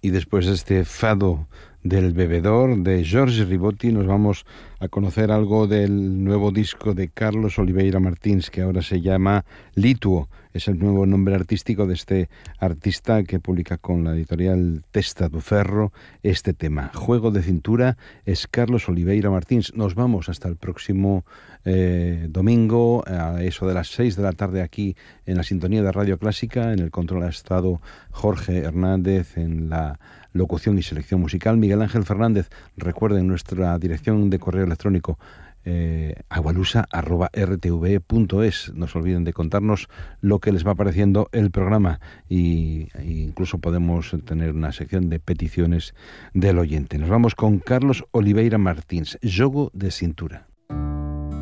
Y después de este fado del bebedor de Jorge Ribotti, nos vamos a conocer algo del nuevo disco de Carlos Oliveira Martins, que ahora se llama Lituo. Es el nuevo nombre artístico de este artista que publica con la editorial Testa do Ferro este tema. Juego de cintura es Carlos Oliveira Martins. Nos vamos hasta el próximo domingo, a eso de las 6 de la tarde, aquí en la sintonía de Radio Clásica. En el control ha estado Jorge Hernández, en la locución y selección musical Miguel Ángel Fernández. Recuerden nuestra dirección de correo electrónico agualusa@rtve.es. No se olviden de contarnos lo que les va pareciendo el programa, y incluso podemos tener una sección de peticiones del oyente. Nos vamos con Carlos Oliveira Martins, Jogo de cintura.